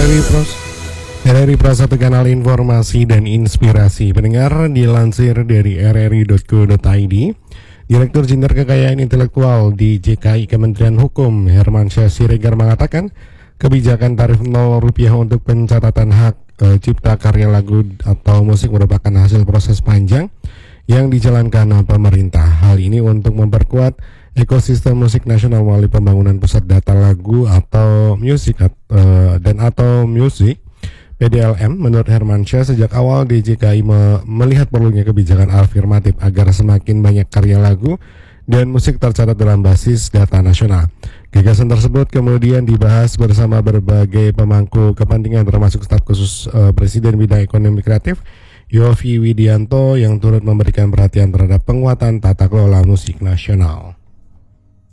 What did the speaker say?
RRI Pro 1 kanal informasi dan inspirasi. Pendengar, dilansir dari rri.co.id, Direktur Jenderal Kekayaan Intelektual di JKI Kementerian Hukum Hermansyah Siregar mengatakan kebijakan tarif Rp0 untuk pencatatan hak cipta karya lagu atau musik merupakan hasil proses panjang yang dijalankan pemerintah. Hal ini untuk memperkuat ekosistem musik nasional melalui pembangunan pusat data lagu atau musik atau musik PDLM. Menurut Hermansyah, sejak awal DJKI melihat perlunya kebijakan afirmatif agar semakin banyak karya lagu dan musik tercatat dalam basis data nasional. Gagasan tersebut kemudian dibahas bersama berbagai pemangku kepentingan termasuk staf khusus Presiden bidang ekonomi kreatif Yovie Widianto yang turut memberikan perhatian terhadap penguatan tata kelola musik nasional.